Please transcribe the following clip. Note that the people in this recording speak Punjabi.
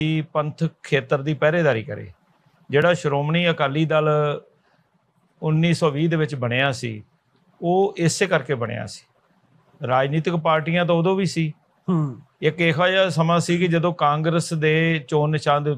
ਪੰਥਕ ਖੇਤਰ ਦੀ ਪਹਿਰੇਦਾਰੀ ਕਰੇ। ਜਿਹੜਾ ਸ਼੍ਰੋਮਣੀ ਅਕਾਲੀ ਦਲ 1920 ਦੇ ਵਿੱਚ ਬਣਿਆ ਸੀ, ਉਹ ਇਸੇ ਕਰਕੇ ਬਣਿਆ ਸੀ। ਰਾਜਨੀਤਿਕ ਪਾਰਟੀਆਂ ਤਾਂ ਉਦੋਂ ਵੀ ਸੀ। ਇੱਕ ਇਹੋ ਜਿਹਾ ਸਮਾਂ ਸੀ ਕਿ ਜਦੋਂ ਕਾਂਗਰਸ ਦੇ ਚੋਣ ਨਿਸ਼ਾਨ ਦੇ